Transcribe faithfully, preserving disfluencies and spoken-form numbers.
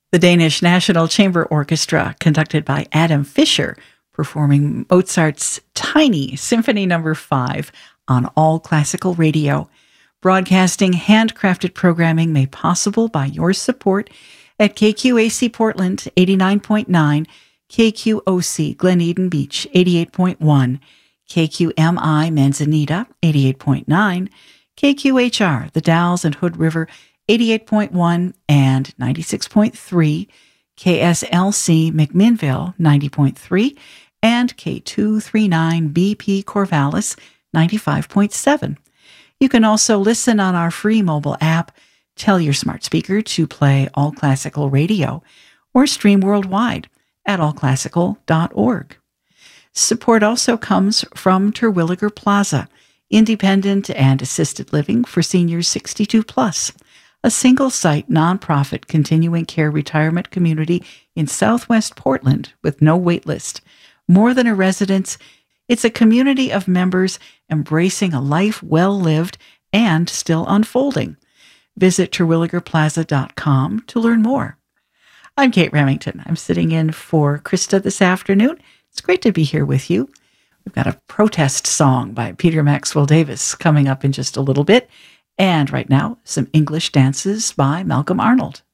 The Danish National Chamber Orchestra, conducted by Adam Fischer, performing Mozart's Tiny Symphony Number five on All Classical Radio, broadcasting handcrafted programming made possible by your support at K Q A C Portland eighty-nine point nine, K Q O C Glen Eden Beach eighty-eight point one, K Q M I Manzanita eighty-eight point nine, K Q H R The Dalles and Hood River eighty-eight point one and ninety-six point three, K S L C McMinnville ninety point three, and K two thirty-nine B P Corvallis ninety-five point seven. You can also listen on our free mobile app. Tell your smart speaker to play All Classical Radio, or stream worldwide at all classical dot org. Support also comes from Terwilliger Plaza, independent and assisted living for seniors sixty-two plus, a single-site nonprofit continuing care retirement community in Southwest Portland with no wait list. More than a residence, it's a community of members embracing a life well lived and still unfolding. Visit terwilliger plaza dot com to learn more. I'm Kate Remington. I'm sitting in for Krista this afternoon. It's great to be here with you. We've got a protest song by Peter Maxwell Davis coming up in just a little bit. And right now, some English dances by Malcolm Arnold.